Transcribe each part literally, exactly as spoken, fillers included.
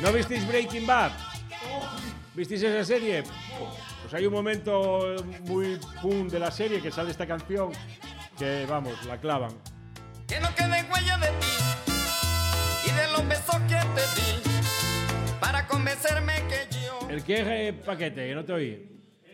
¿No visteis Breaking Bad? ¿Visteis esa serie? Pues hay un momento muy pum de la serie que sale esta canción que, vamos, la clavan. Que no quede huella de ti y de los besos que te di para convencerme que yo... ¿El qué eh, paquete? Que no te oí.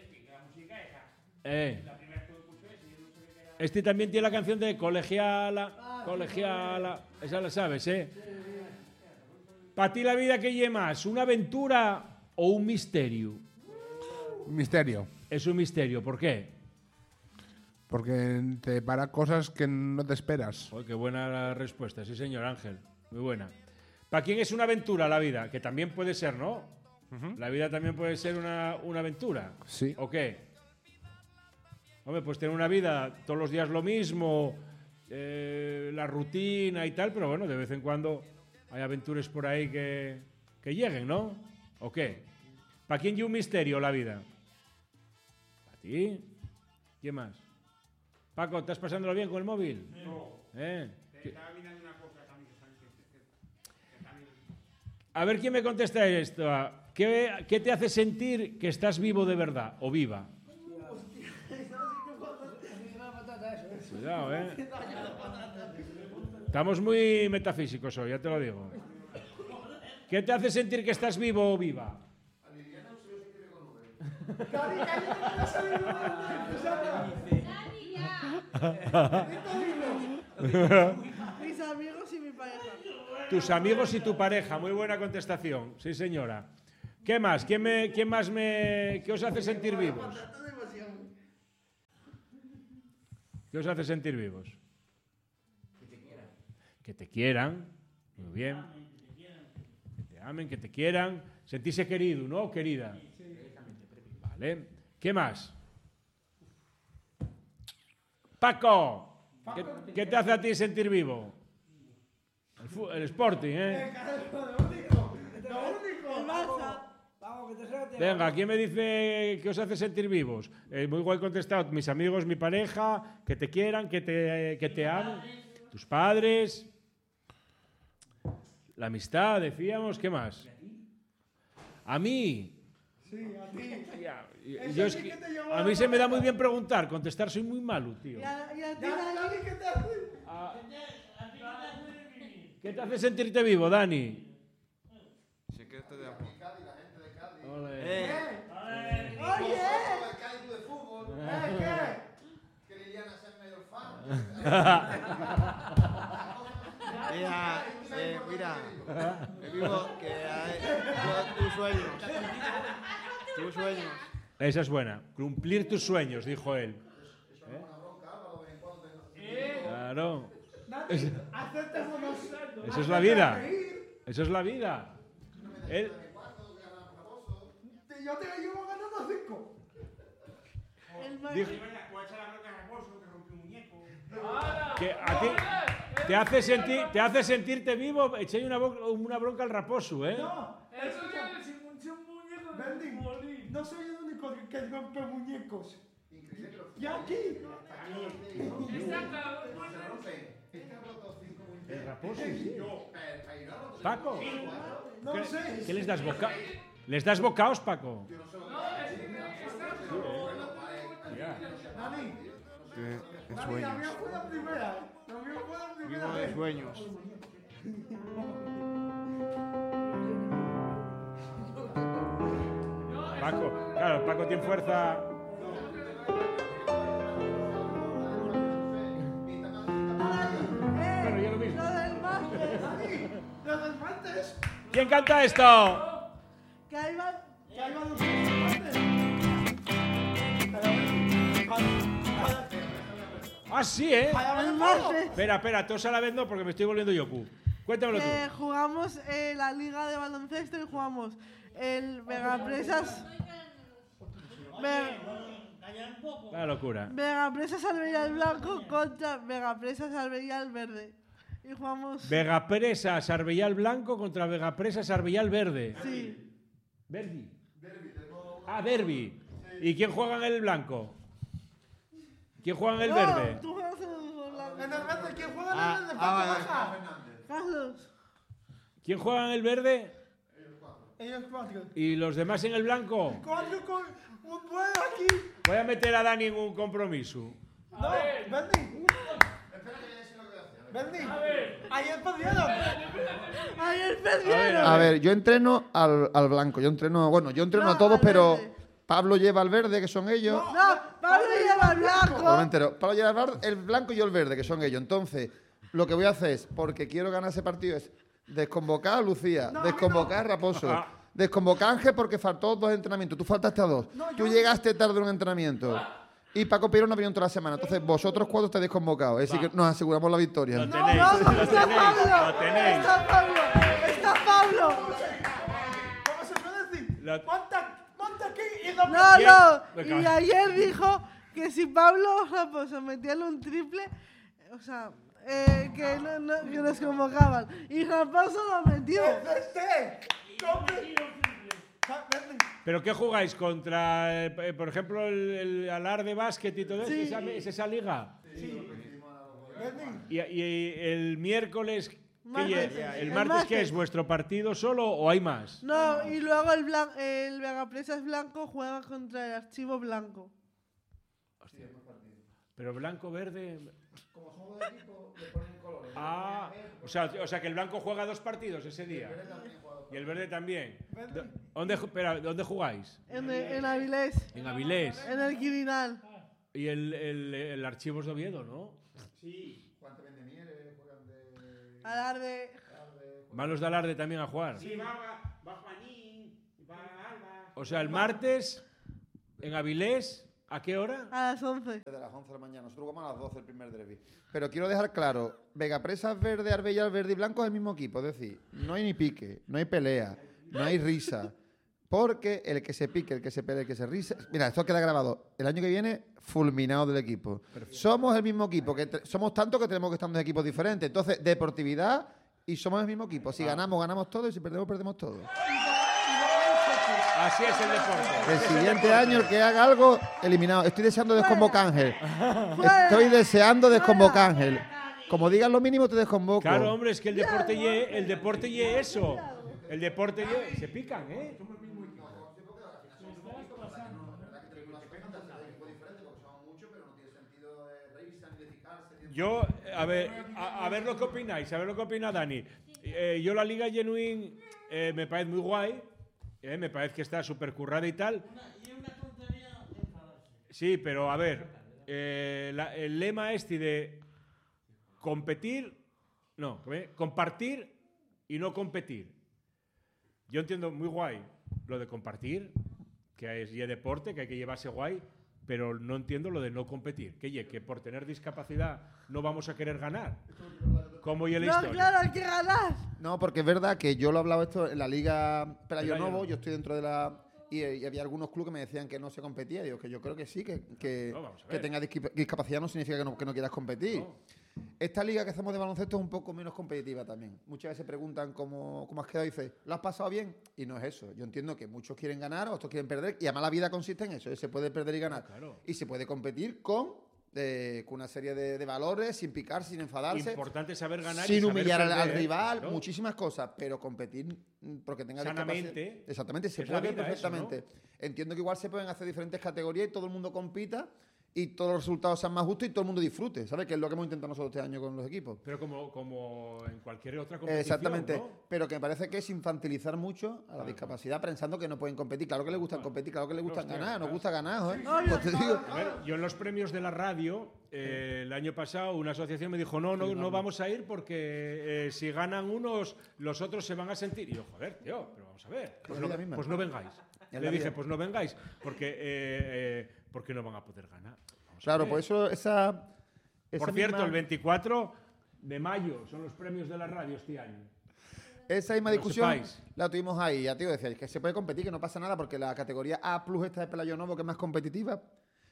Eh. Este también tiene la canción de Colegiala, Colegiala. Esa la sabes, ¿eh? ¿Para ti la vida qué lleva más? ¿Una aventura o un misterio? Un misterio. Es un misterio. ¿Por qué? Porque te depara cosas que no te esperas. Oh, qué buena la respuesta. Sí, señor Ángel. Muy buena. ¿Para quién es una aventura la vida? Que también puede ser, ¿no? Uh-huh. La vida también puede ser una, una aventura. Sí. ¿O qué? Hombre, pues tener una vida todos los días lo mismo, eh, la rutina y tal, pero bueno, de vez en cuando hay aventuras por ahí que, que lleguen, ¿no? ¿O qué? ¿Para quién lleva un misterio la vida? ¿Para ti? ¿Quién más? Paco, ¿estás pasándolo bien con el móvil? No. ¿Eh? Estaba mirando una cosa también. A ver quién me contesta esto. ¿Qué, ¿Qué te hace sentir que estás vivo de verdad o viva? Cuidado, ¿eh? Estamos muy metafísicos hoy, ya te lo digo. ¿Qué te hace sentir que estás vivo o viva? Mis amigos y mi pareja. Tus amigos y tu pareja, muy buena contestación. Sí, señora. ¿Qué más? ¿Quién, me, quién más me... ¿Qué os hace sentir vivos? ¿Qué os hace sentir vivos? Que te quieran. Que te quieran. Muy bien. Que te amen, que te quieran. Sentirse querido, ¿no? Querida. Vale. ¿Qué más? Paco. ¿Qué, ¿Qué te hace a ti sentir vivo? El, fu- el Sporting, ¿eh? Venga, ¿quién me dice que os hace sentir vivos? Eh, muy guay contestado. Mis amigos, mi pareja, que te quieran, que te, que te amen. Tus padres. La amistad, decíamos. ¿Qué más? ¿A mí? Sí, a ti. Ya, yo es que, a mí se me da muy bien preguntar. Contestar soy muy malo, tío. ¿Y a, y a ti, Dani, qué te hace? A- ¿Qué te hace sentirte vivo, Dani? Secreto de amor. Ole. Eh. Oye, Mira, eh, mira, me vivo que hay yo- tus sueños. Tus sueños. Esa es buena. Cumplir tus sueños, dijo él. ¿Eh? Claro. Es- Eso es la vida. Eso es la vida. Él- yo te llevo ganando cinco. El ma- Dijo- ¿Cuál es la bronca de Raposo que rompió un muñeco? que a ti te hace sentir, te hace sentirte vivo. Echéis una, bo- una bronca al Raposo, ¿eh? No, eso ya es un muñeco de Berlín. No soy el único que, que rompe muñecos. Y aquí. El Raposo, sí. Paco, No ¿qué, sé. qué les das boca? ¿Les das bocaos, Paco? Dani, De, de Dani, la sueños. mía fue la primera. La mía fue la primera. Vivo de sueños. Paco, claro, Paco tiene fuerza. Bueno, yo lo mismo. Lo del máster. Dani, lo del máster. ¿Quién canta esto? Que ahí va. Que ahí va los máster. Ah, sí, ¿eh? El máster. Espera, espera, todos a la vez no, porque me estoy volviendo yoku. Cuéntamelo tú. Que jugamos eh, la liga de baloncesto y jugamos el Vegapresas. Ve- La locura. Vegapresas Albería Blanco contra Vegapresas Albería Verde. Y jugamos. Vegapresa Sarbellal Blanco contra Vegapresa Sarbellal Verde. Sí. Verdi. Ah, Derby. ¿Y quién juega en el blanco? ¿Quién juega en el No, verde? tú juegas en el blanco. En el verde, ¿quién juega Ah, en el verde? ah, vale. Carlos. ¿Quién juega en el verde? Ellos cuatro. ¿Y los demás en el blanco? Cuatro con un bueno aquí. Voy a meter a Dani en un compromiso. No, Bernie. Bernie. Ayer perdieron. Ayer perdieron. A ver, yo entreno al, al blanco. Yo entreno, bueno, yo entreno No, a todos, al pero verde. Pablo lleva al verde, que son ellos. No, Pablo lleva el No me blanco. entero. Pablo lleva el bar- el blanco y yo el verde, que son ellos. Entonces, lo que voy a hacer es, porque quiero ganar ese partido, es desconvocar a Lucía, desconvocar a Raposo, Ah. desconvocar a Ángel porque faltó dos entrenamientos. Tú faltaste a dos. Tú llegaste tarde a un entrenamiento. Y Paco Piero no vino toda la semana. Entonces, vosotros cuatro estáis desconvocados. Es decir, que nos aseguramos la victoria. Lo No, tenéis, no, lo está tenéis, Pablo. lo tenéis. Está Pablo. Está Pablo. ¿Cómo se puede decir? La- Monta, monta aquí y no. No, Bien. no. Venga. Y ayer dijo que si Pablo pues, se metía en un triple, o sea, eh, que, no, no, que nos convocaban. Y Raposo lo metió. Este. Compre. Ah, Bernie. ¿Pero qué jugáis? ¿Contra, eh, por ejemplo, el, el Alar de básquet y todo eso? Sí. ¿Esa, ¿Es esa liga? Bernie. ¿Y, y el miércoles? ¿qué Martes. lle- ¿El El martes qué martes. es? ¿Vuestro partido solo o hay más? No, y luego el, blan- el Vegapresas Blanco juega contra el Archivo Blanco. Pero blanco-verde... Ah, o sea, o sea que el blanco juega dos partidos ese día. Y el verde también. Do- ¿Dónde, ju- espera, ¿dónde jugáis? En, en Avilés, En Avilés. en el Quirinal. Y el, el, el Archivos de Oviedo, ¿no? Alarde. ¿Van los de Alarde también a jugar? Sí, va, va, va Juanín, va Alba. O sea, el martes en Avilés, ¿a qué hora? A las once. De las once de la mañana. Nosotros jugamos a las doce el primer derbi. Pero quiero dejar claro, Vegapresas verde, Arbella verde y blanco es el mismo equipo. Es decir, no hay ni pique, no hay pelea, no hay risa. Porque el que se pique, el que se pelee, el que se risa... Mira, esto queda grabado. El año que viene, fulminado del equipo. Somos el mismo equipo. que te- Somos tanto que tenemos que estar en dos equipos diferentes. Entonces, deportividad y somos el mismo equipo. Si ganamos, ganamos todo. Y si perdemos, perdemos todo. Así es el deporte. El siguiente año, el que haga algo, eliminado. Estoy deseando desconvocar a Ángel. Estoy deseando desconvocar a Ángel. Como digas lo mínimo, te desconvoco. Claro, hombre, es que el deporte ye, el deporte ye eso. El deporte ye, se pican, ¿eh? Yo, a ver, a, a ver lo que opináis, a ver lo que opina Dani. Eh, yo la Liga Genuine eh, me parece muy guay, eh, me parece que está súper currada y tal. Sí, pero a ver, eh, la- el lema este de competir, no, ¿eh? compartir y no competir. Yo entiendo muy guay lo de compartir, que es y deporte, que hay que llevarse guay, pero no entiendo lo de no competir. Que, ye, que por tener discapacidad no vamos a querer ganar. Como y en la No, historia. claro, hay que ganar. No, porque es verdad que yo lo he hablado esto en la Liga Pelayo Pelayo Novo, Novo. yo estoy dentro de la... Y, y había algunos clubes que me decían que no se competía. Digo que yo creo que sí, que, que, No, vamos a que ver. tengas disqui- discapacidad no significa que no, que no quieras competir. No. Esta liga que hacemos de baloncesto es un poco menos competitiva también. Muchas veces preguntan cómo, cómo has quedado y dices, ¿lo has pasado bien? Y no es eso. Yo entiendo que muchos quieren ganar, otros quieren perder, y además la vida consiste en eso, ¿eh? Se puede perder y ganar. Claro. Y se puede competir con, eh, con una serie de, de valores, sin picar, sin enfadarse. Importante saber ganar y Sin saber humillar al, al perder, rival, claro. muchísimas cosas, pero competir mm, porque tenga Sanamente. discapacidad- Exactamente, se Es la puede vida eso, perfectamente. Entiendo que igual se pueden hacer diferentes categorías y todo el mundo compita y todos los resultados sean más justos y todo el mundo disfrute, ¿sabes? Que es lo que hemos intentado nosotros este año con los equipos. Pero como, como en cualquier otra competición, Exactamente, ¿no? pero que me parece que es infantilizar mucho a la discapacidad pensando que no pueden competir. Claro que les gusta competir, claro que les gusta hostia, ganar, nos claro. gusta ganar, ¿eh? Obvio. Pues te digo, A ver, yo en los premios de la radio, eh, el año pasado, una asociación me dijo, no, no, no vamos a ir porque eh, si ganan unos, los otros se van a sentir. Y yo, joder, tío, pero vamos a ver. Pues Es no, la misma. pues no vengáis. Es Le la dije, vida. pues no vengáis, porque, eh, eh, porque no van a poder ganar. Vamos a claro, ver. por eso esa... esa Por cierto, misma- el veinticuatro de mayo son los premios de la radio este año. Esa misma Que lo discusión sepáis. la tuvimos ahí. Ya te digo, decía que se puede competir, que no pasa nada, porque la categoría A plus esta de Pelayo Novo, que es más competitiva,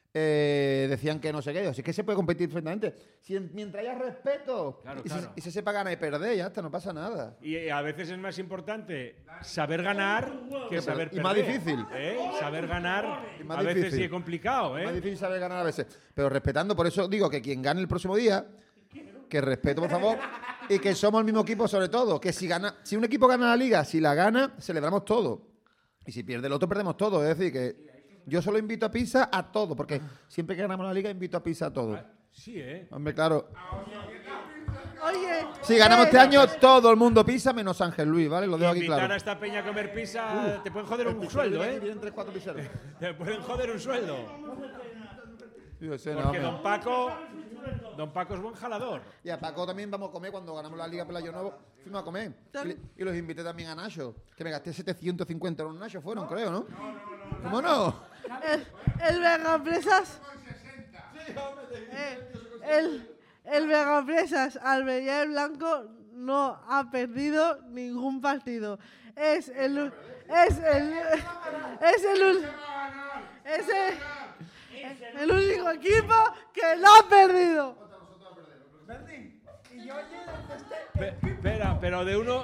eh, decían que no sé qué. Así que se puede competir perfectamente. Si en- mientras haya respeto Claro, y, claro. Se, y se sepa ganar y perder, ya está, no pasa nada. Y eh, a veces es más importante saber ganar que saber y más perder, difícil. ¿eh? Saber ganar Y más a veces difícil. sí es complicado, Es más ¿eh? difícil saber ganar a veces. Pero respetando, por eso digo que quien gane el próximo día, que respeto, por favor, y que somos el mismo equipo sobre todo. Que si gana, si un equipo gana la liga, si la gana, celebramos todo. Y si pierde el otro, perdemos todo. Es decir, que yo solo invito a pizza a todo, porque siempre que ganamos la liga invito a pizza a todo. Sí, ¿eh? Hombre, claro. Oye. Si ganamos eh, este año, todo el mundo pizza menos Ángel Luis, ¿vale? Lo dejo aquí Invitar claro. a esta peña a comer pizza, te pueden joder un sueldo, ¿eh? Vienen tres, cuatro pizzeros. Te pueden joder un sueldo. Yo sé, no, Porque hombre. don Paco, don Paco es buen jalador. Y a Paco también vamos a comer cuando ganamos la Liga Pelayo Nuevo. Fuimos a comer. Y, y los invité también a Nacho. Que me gasté setecientos cincuenta euros en Nacho, fueron, creo, ¿no? ¿Cómo no? El, el Vegapresas. Eh, el, el Vegapresas Almería el Blanco no ha perdido ningún partido. Es el u- es el es el u- es el, el único equipo que no ha perdido. Berlín, y yo ayer Pe- Espera, pero de uno.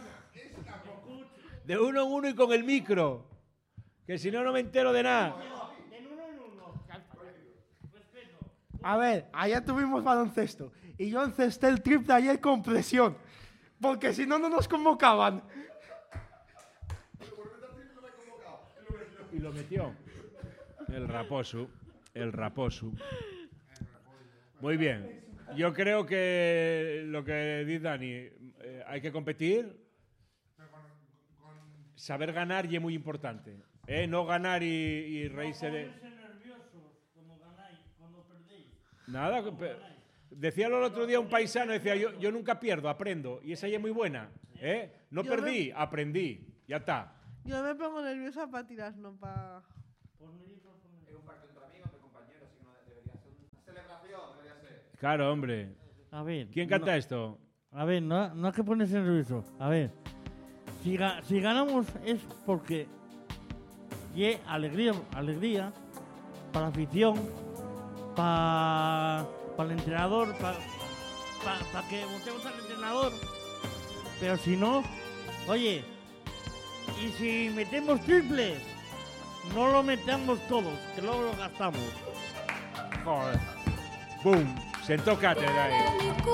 De uno en uno y con el micro. Que si no, no me entero de nada. A ver, ayer tuvimos baloncesto y yo encesté el triple ayer con presión, porque si no, no nos convocaban. Y lo metió. El raposo. El raposo. Muy bien. Yo creo que lo que dice Dani, eh, hay que competir. Saber ganar y es muy importante. ¿eh? No ganar y, y reírse de... Nada, pe- decíalo el otro día un paisano, decía, yo, yo nunca pierdo, aprendo. Y esa ya es muy buena. ¿eh? No Yo perdí, aprendí. Ya está. Yo me pongo nerviosa para tirar, no para. Claro, hombre. A ver. ¿Quién canta no, esto? A ver, no, no hay que ponerse nervioso. A ver. Si, ga- si ganamos es porque y alegría, alegría para la afición, para el entrenador, para que votemos al entrenador. Pero si no, oye, y si metemos triples, no lo metamos todos, que luego lo gastamos. Joder. ¡Bum! Sentó cátedra ahí.